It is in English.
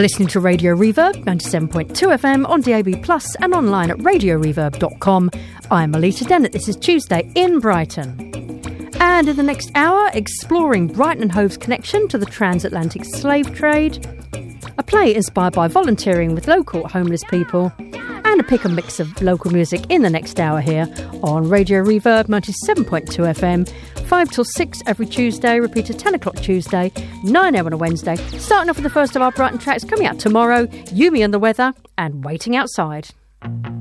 listening to Radio Reverb, 97.2 FM on DAB Plus and online at radioreverb.com. I'm Melita Dennett. This is Tuesday in Brighton. And in the next hour, exploring Brighton and Hove's connection to the transatlantic slave trade, a play inspired by volunteering with local homeless people, and a pick and mix of local music in the next hour here on Radio Reverb 97.2 FM, 5 till 6 every Tuesday, repeat at 10 o'clock Tuesday, 9 a.m. on a Wednesday, starting off with the first of our Brighton tracks coming out tomorrow, Yumi and the Weather, and Waiting Outside.